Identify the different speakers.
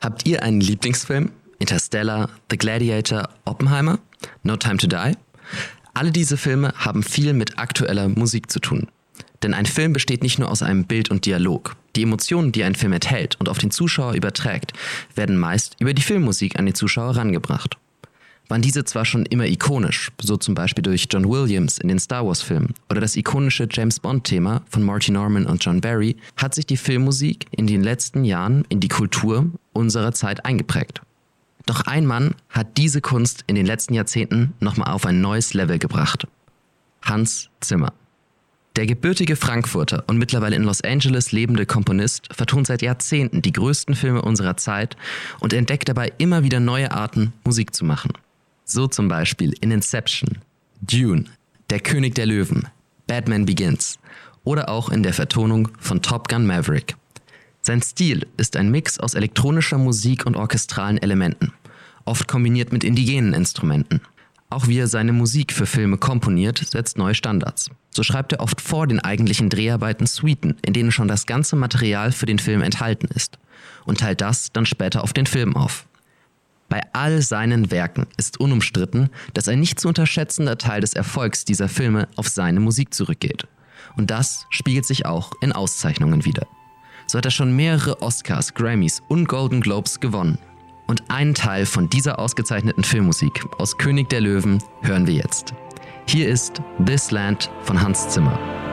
Speaker 1: Habt ihr einen Lieblingsfilm? Interstellar, The Gladiator, Oppenheimer, No Time to Die? Alle diese Filme haben viel mit aktueller Musik zu tun. Denn ein Film besteht nicht nur aus einem Bild und Dialog. Die Emotionen, die ein Film enthält und auf den Zuschauer überträgt, werden meist über die Filmmusik an den Zuschauer herangebracht. Waren diese zwar schon immer ikonisch, so zum Beispiel durch John Williams in den Star Wars-Filmen oder das ikonische James-Bond-Thema von Marty Norman und John Barry, hat sich die Filmmusik in den letzten Jahren in die Kultur unserer Zeit eingeprägt. Doch ein Mann hat diese Kunst in den letzten Jahrzehnten nochmal auf ein neues Level gebracht. Hans Zimmer. Der gebürtige Frankfurter und mittlerweile in Los Angeles lebende Komponist vertont seit Jahrzehnten die größten Filme unserer Zeit und entdeckt dabei immer wieder neue Arten, Musik zu machen. So zum Beispiel in Inception, Dune, Der König der Löwen, Batman Begins oder auch in der Vertonung von Top Gun Maverick. Sein Stil ist ein Mix aus elektronischer Musik und orchestralen Elementen, oft kombiniert mit indigenen Instrumenten. Auch wie er seine Musik für Filme komponiert, setzt neue Standards. So schreibt er oft vor den eigentlichen Dreharbeiten Suiten, in denen schon das ganze Material für den Film enthalten ist, und teilt das dann später auf den Film auf. Bei all seinen Werken ist unumstritten, dass ein nicht zu unterschätzender Teil des Erfolgs dieser Filme auf seine Musik zurückgeht. Und das spiegelt sich auch in Auszeichnungen wider. So hat er schon mehrere Oscars, Grammys und Golden Globes gewonnen. Und einen Teil von dieser ausgezeichneten Filmmusik aus König der Löwen hören wir jetzt. Hier ist This Land von Hans Zimmer.